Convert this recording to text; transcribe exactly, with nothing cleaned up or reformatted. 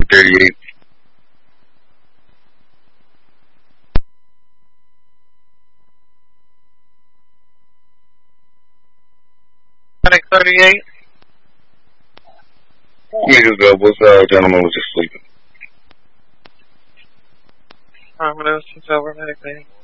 thirty-eight. Medic thirty-eight. Niggas go, what's uh, gentleman was just sleeping. Prominence is over, medic thirty-eight.